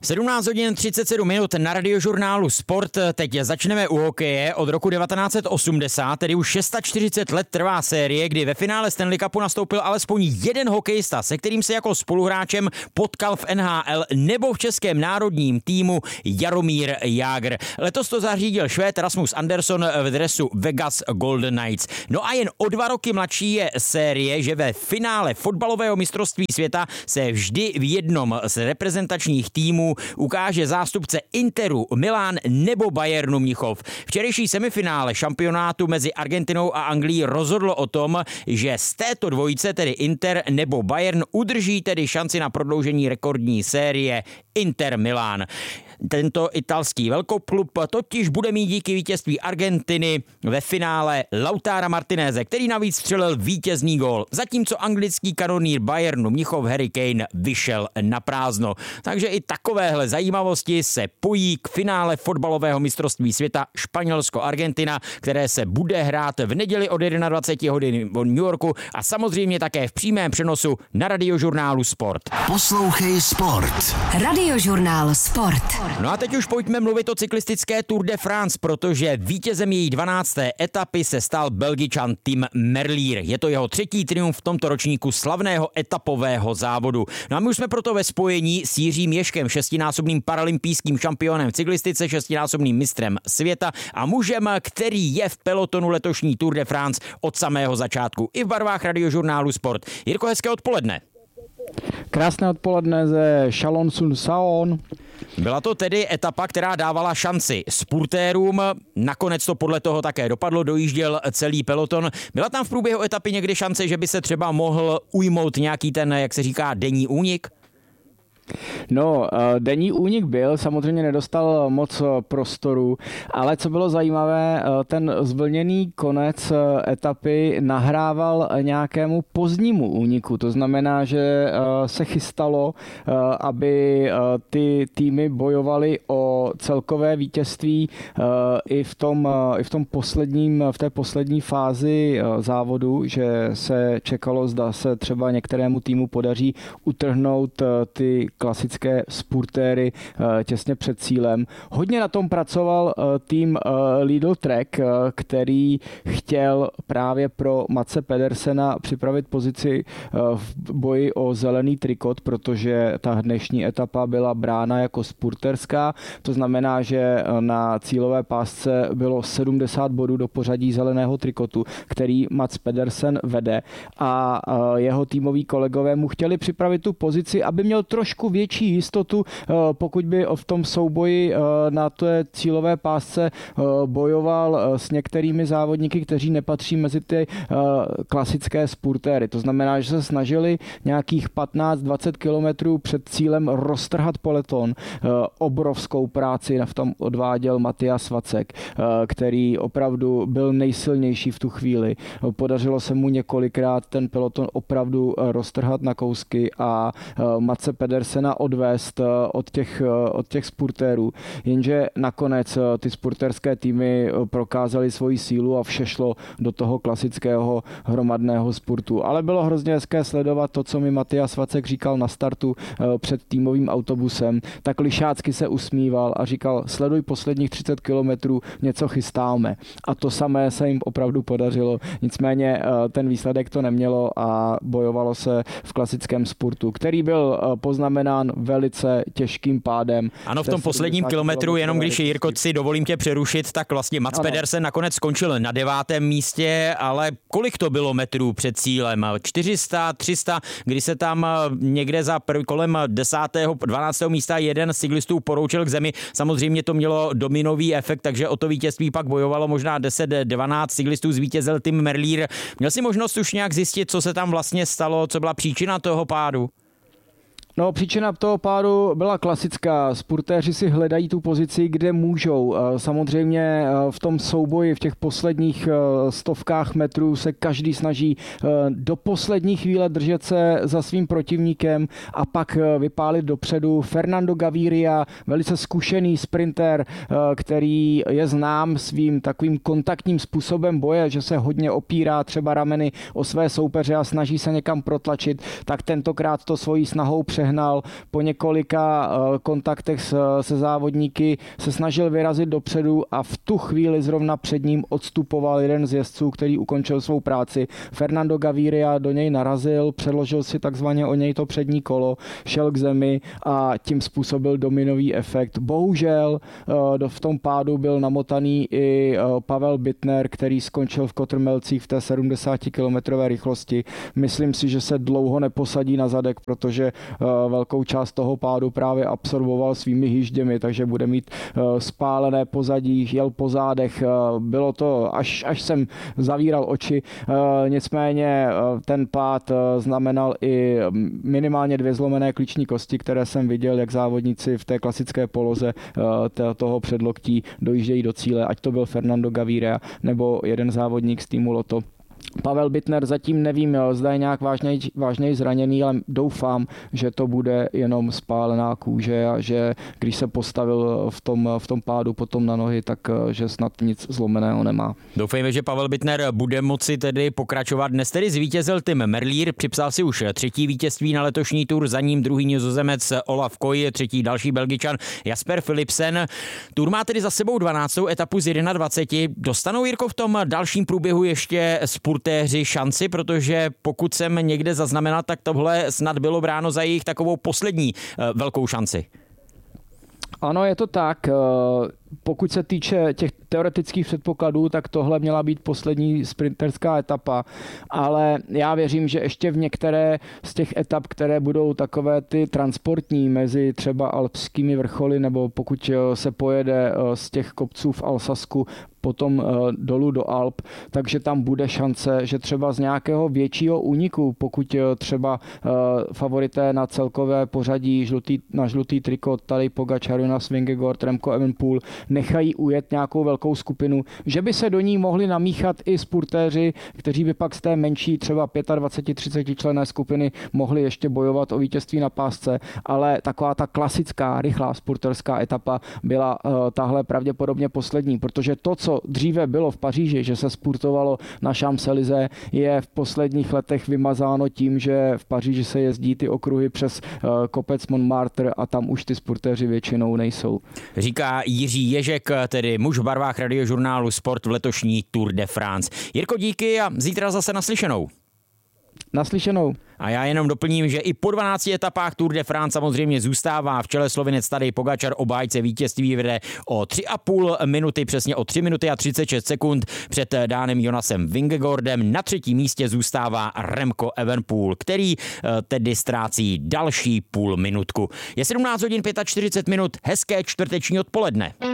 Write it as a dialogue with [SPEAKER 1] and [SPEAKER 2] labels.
[SPEAKER 1] 17 hodin 37 minut na Radiožurnálu Sport. Teď začneme u hokeje. Od roku 1980, tedy už 640 let trvá série, kdy ve finále Stanley Cupu nastoupil alespoň jeden hokejista, se kterým se jako spoluhráčem potkal v NHL nebo v českém národním týmu Jaromír Jágr. Letos to zařídil Švéd Rasmus Andersson v dresu Vegas Golden Knights. No a jen o 2 roky mladší je série, že ve finále fotbalového mistrovství světa se vždy v jednom z reprezentačních týmů ukáže zástupce Interu Milán nebo Bayernu Mnichov. Včerejší semifinále šampionátu mezi Argentinou a Anglií rozhodlo o tom, že z této dvojice, tedy Inter nebo Bayern, udrží tedy šanci na prodloužení rekordní série Inter Milán. Tento italský velkoklub totiž bude mít díky vítězství Argentiny ve finále Lautara Martineze, který navíc střelil vítězný gól, zatímco anglický kanonýr Bayernu Mnichov Harry Kane vyšel na prázdno. Takže i takovéhle zajímavosti se pojí k finále fotbalového mistrovství světa Španělsko-Argentina, které se bude hrát v neděli od 21 hodin v New Yorku a samozřejmě také v přímém přenosu na Radiožurnálu Sport.
[SPEAKER 2] Poslouchej Sport.
[SPEAKER 3] Radiožurnál Sport.
[SPEAKER 1] No a teď už pojďme mluvit o cyklistické Tour de France, protože vítězem její 12. etapy se stal Belgičan Tim Merlier. Je to jeho 3. triumf v tomto ročníku slavného etapového závodu. No a my už jsme proto ve spojení s Jiřím Ježkem, 6násobným paralympijským šampionem v cyklistice, 6násobným mistrem světa a mužem, který je v pelotonu letošní Tour de France od samého začátku i v barvách Radiožurnálu Sport. Jirko, hezké odpoledne.
[SPEAKER 4] Krásné odpoledne ze Chalon-sur-Saône.
[SPEAKER 1] Byla to tedy etapa, která dávala šanci spurtérům, nakonec to podle toho také dopadlo, dojížděl celý peloton. Byla tam v průběhu etapy někdy šance, že by se třeba mohl ujmout nějaký ten, jak se říká, denní únik?
[SPEAKER 4] No, denní únik byl, samozřejmě nedostal moc prostoru, ale co bylo zajímavé, ten zvlněný konec etapy nahrával nějakému pozdnímu úniku. To znamená, že se chystalo, aby ty týmy bojovaly o celkové vítězství i v té poslední fázi závodu, že se čekalo, zda se třeba některému týmu podaří utrhnout ty klasické spurtéry těsně před cílem. Hodně na tom pracoval tým Lidl Trek, který chtěl právě pro Matse Pedersena připravit pozici v boji o zelený trikot, protože ta dnešní etapa byla brána jako spurterská. To znamená, že na cílové pásce bylo 70 bodů do pořadí zeleného trikotu, který Mats Pedersen vede a jeho týmoví kolegové mu chtěli připravit tu pozici, aby měl trošku větší jistotu, pokud by v tom souboji na té cílové pásce bojoval s některými závodníky, kteří nepatří mezi ty klasické spurtéry. To znamená, že se snažili nějakých 15-20 kilometrů před cílem roztrhat peloton. Obrovskou práci v tom odváděl Matyas Vacek, který opravdu byl nejsilnější v tu chvíli. Podařilo se mu několikrát ten peloton opravdu roztrhat na kousky a Matse Pedersena odvést od těch spurtérů. Jenže nakonec ty spurterské týmy prokázaly svoji sílu a vše šlo do toho klasického hromadného spurtu. Ale bylo hrozně hezké sledovat to, co mi Matyas Vacek říkal na startu před týmovým autobusem. Tak lišácky se usmíval a říkal, sleduj posledních 30 kilometrů, něco chystáme. A to samé se jim opravdu podařilo. Nicméně ten výsledek to nemělo a bojovalo se v klasickém spurtu, který byl poznamenán velice těžkým pádem.
[SPEAKER 1] Ano, v tom posledním kilometru, jenom když Jirko si dovolím tě přerušit, tak vlastně Mats Pedersen nakonec skončil na 9. místě, ale kolik to bylo metrů před cílem? 400, 300, kdy se tam někde kolem 10. 12. místa jeden z cyklistů poroučil k zemi. Samozřejmě to mělo dominový efekt, takže o to vítězství pak bojovalo možná 10-12 cyklistů, zvítězil Tim Merlier. Měl jsi možnost už nějak zjistit, co se tam vlastně stalo, co byla příčina toho pádu?
[SPEAKER 4] No, příčina toho pádu byla klasická. Spurtéři si hledají tu pozici, kde můžou. Samozřejmě v tom souboji, v těch posledních stovkách metrů se každý snaží do poslední chvíle držet se za svým protivníkem a pak vypálit dopředu. Fernando Gaviria, velice zkušený sprinter, který je znám svým takovým kontaktním způsobem boje, že se hodně opírá třeba rameny o své soupeře a snaží se někam protlačit, tak tentokrát to svojí snahou přehnal. Po několika kontaktech se závodníky se snažil vyrazit dopředu a v tu chvíli zrovna před ním odstupoval jeden z jezdců, který ukončil svou práci. Fernando Gaviria do něj narazil, předložil si takzvaně o něj to přední kolo, šel k zemi a tím způsobil dominový efekt. Bohužel v tom pádu byl namotaný i Pavel Bittner, který skončil v kotrmelcích v té 70-kilometrové rychlosti. Myslím si, že se dlouho neposadí na zadek, protože velkou část toho pádu právě absorboval svými hýžděmi, takže bude mít spálené pozadí, jel po zádech. Bylo to, až jsem zavíral oči. Nicméně ten pád znamenal i minimálně 2 zlomené klíční kosti, které jsem viděl, jak závodníci v té klasické poloze toho předloktí dojíždějí do cíle, ať to byl Fernando Gaviria nebo jeden závodník z týmu Lotto. Pavel Bittner zatím nevím, zda je nějak vážněji zraněný, ale doufám, že to bude jenom spálená kůže a že když se postavil v tom pádu potom na nohy, tak že snad nic zlomeného nemá.
[SPEAKER 1] Doufejme, že Pavel Bittner bude moci tedy pokračovat. Dnes tedy zvítězil Tim Merlier, připsal si už 3. vítězství na letošní Tour, za ním 2. Nizozemec Olaf Koy, 3. další Belgičan Jasper Philipsen. Tour má tedy za sebou 12. etapu z 21. Dostanou, Jirko, v tom dalším průběhu ještě spurtéři šanci, protože pokud jsem někde zaznamenal, tak tohle snad bylo bráno za jejich takovou poslední velkou šanci.
[SPEAKER 4] Ano, je to tak. Pokud se týče těch teoretických předpokladů, tak tohle měla být poslední sprinterská etapa, ale já věřím, že ještě v některé z těch etap, které budou takové ty transportní mezi třeba alpskými vrcholy, nebo pokud se pojede z těch kopců v Alsasku potom dolů do Alp, takže tam bude šance, že třeba z nějakého většího úniku, pokud třeba favorité na celkové pořadí na žlutý trikot, Tadej Pogačar, Jonas Vingegaard, Remco Evenepoel, nechají ujet nějakou velkou skupinu, že by se do ní mohli namíchat i spurtéři, kteří by pak z té menší třeba 25-30 členné skupiny mohli ještě bojovat o vítězství na pásce, ale taková ta klasická, rychlá spurterská etapa byla tahle pravděpodobně poslední, protože to, co dříve bylo v Paříži, že se spurtovalo na Champs-Élysées, je v posledních letech vymazáno tím, že v Paříži se jezdí ty okruhy přes kopec Montmartre a tam už ty spurtéři většinou nejsou.
[SPEAKER 1] Říká Jiří Ježek, tedy muž v barvách radiožurnálu Sport v letošní Tour de France. Jirko, díky a zítra zase naslyšenou.
[SPEAKER 4] Naslyšenou.
[SPEAKER 1] A já jenom doplním, že i po 12 etapách Tour de France samozřejmě zůstává v čele Slovinec Tadej Pogačar, obhájce vítězství vede o 3,5 minuty, přesně o 3 minuty a 36 sekund před Dánem Jonasem Vingegaardem. Na 3. místě zůstává Remco Evenepoel, který tedy ztrácí další půl minutku. Je 17 hodin 45 minut, hezké čtvrteční odpoledne.